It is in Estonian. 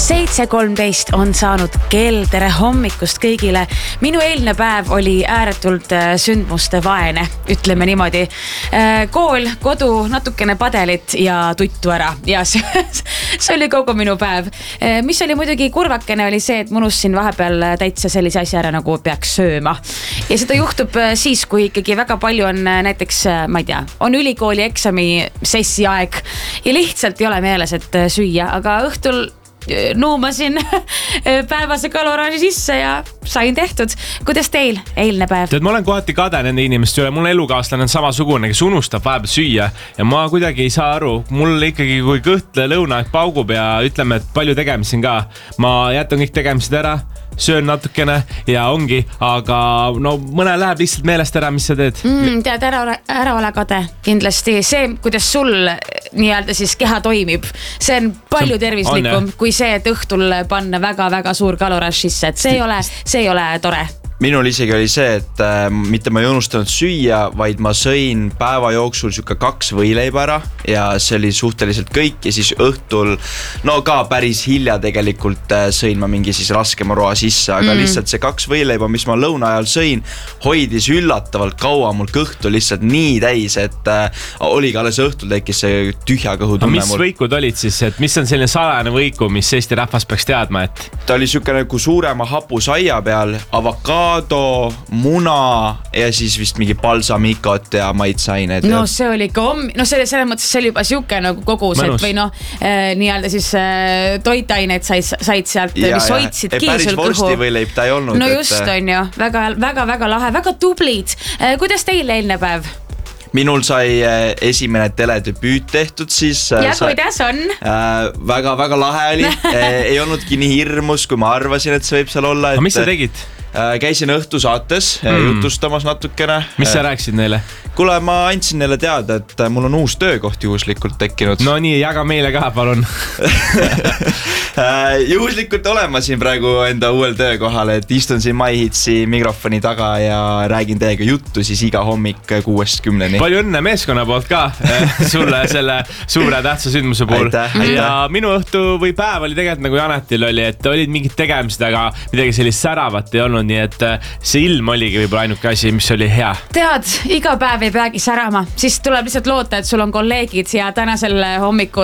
7:13 on saanud kell. Tere hommikust kõigile. Minu eilne päev oli ääretult sündmuste vaene, ütleme niimoodi. Kool, kodu, natukene padelit ja tuttu ära. Ja see oli kogu minu päev. Mis oli muidugi kurvakene oli see, et ma unustasin vahepeal täitsa sellise asja ära, nagu peaks sööma. Ja seda juhtub siis, kui ikkagi väga palju on näiteks, ma ei tea, on ülikooli eksami sessi aeg ja lihtsalt ei ole meeles, et süüa, aga õhtul nuumasin päevase kaloraaži sisse ja sain tehtud. Kuidas teil eilne päev? Tead, ma olen kohati kade nende inimeste üle. Mul elukaaslane on samasugune, kes unustab vahepeal süüa ja ma kuidagi ei saa aru. Mul ikkagi, kui kõht lõunaaeg paugub ja ütleme, et palju tegemisin ka, ma jätan kõik tegemised ära, söön natukene ja ongi, aga no mõne läheb lihtsalt meelest ära, mis sa teed. Tead, ära ole kade. Kindlasti see, kuidas sul nii-öelda siis keha toimib, see on palju tervislikum kui see, et õhtul panna väga-väga suur kaloraaž sisse, et see ei ole tore. Minul isegi oli see, et mitte ma ei unustanud süüa, vaid ma sõin päeva jooksul 2 võileiba ära ja see oli suhteliselt kõik ja siis õhtul, no ka päris hilja tegelikult sõin ma mingi siis raskema roa sisse, aga lihtsalt see 2 võileiba, mis ma lõuna ajal sõin, hoidis üllatavalt kaua, mul kõht oli lihtsalt nii täis, et oligi alles õhtul tekkis see tühja kõhu tunne. Mis võikud olid siis, et mis on selline salajane võiku, mis Eesti rahvas peaks teadma, et? Ta oli siukene nagu suurema hapusaia peal, avakaado, muna ja siis vist mingi balsamikot ja maitseained. No see oli selles mõttes see oli juba siuke nagu kogus, et või nii-öelda siis toitained said sealt, mis hoidsidki sul kõhu. Päris vorstivileib ta ei olnud. No just on ju, väga lahe, väga tublid. Kuidas teil eilne päev? Minul sai esimene teledebüüt tehtud siis. Ja kuidas on? Väga lahe oli. Ei olnudki nii hirmus, kui ma arvasin, et see võib seal olla. Aga mis sa tegid? Käisin õhtusaates jutustamas natukene. Mis sa rääkisid neile? Kuule, ma andsin neile teada, et mul on uus töökoht juhuslikult tekkinud. No nii, jaga meile ka, palun. Juhuslikult olen ma siin praegu enda uuel töökohal, et istun siin MyHitsi mikrofoni taga ja räägin teiega juttu siis iga hommik 6-10. Palju õnne meeskonna poolt ka sulle selle suure tähtsa sündmuse puhul. Ja minu õhtu või päev oli tegelikult nagu Janetil oli, et olid mingid tegemised, aga midagi sellist säravat ei olnud, nii et see ilm oligi võib-olla ainuke asi, mis oli hea. Tead, iga päev ei peagi särama, siis tuleb lihtsalt loota, et sul on kolleegid ja tänasel hommikul